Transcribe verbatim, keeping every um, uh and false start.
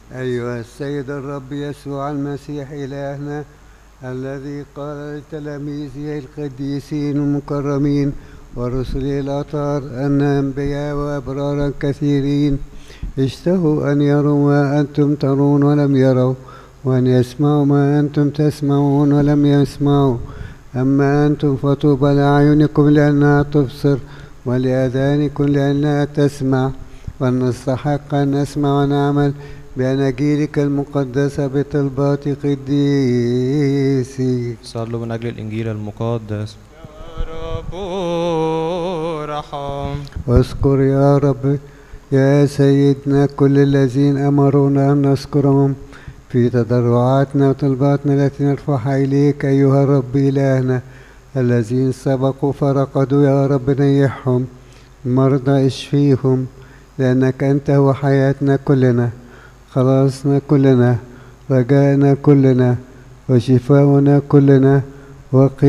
أيها السيد الرب يسوع المسيح إلهنا الذي قال لتلاميذه القديسين المكرمين ورسله الأطهار أن أنبياء وأبرارا كثيرين اشتهوا أن يروا ما أنتم ترون ولم يروا، وأن يسمعوا ما أنتم تسمعون ولم يسمعوا. أما أنتم فطوبى لأعينكم لأنها تبصر، ولآذانكم لأنها تسمع. ونستحق أن نسمع ونعمل بأناجيلك المقدسة بطلبات قديسي. صلوا من أجل الإنجيل المقدس. يا رب ارحم. واذكر يا رب يا سيدنا كل الذين أمرونا أن نذكرهم في تضرعاتنا وطلباتنا التي نرفعها إليك أيها الرب إلهنا. الذين سبقوا فرقدوا يا رب نيحهم، مرضى اشفيهم، لأنك أنت هو حياتنا كلنا، خلاصنا كلنا، رجاءنا كلنا، وشفاؤنا كلنا، وقيامنا